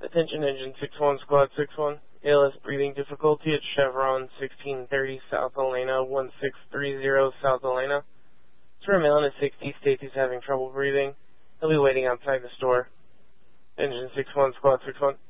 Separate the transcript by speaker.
Speaker 1: Attention Engine 6-1, Squad 6-1. ALS breathing difficulty at Chevron 1630 South Elena 1630 South Elena. It's for a male in his 60s, states he's having trouble breathing. He'll be waiting outside the store. Engine 6-1, Squad 6-1.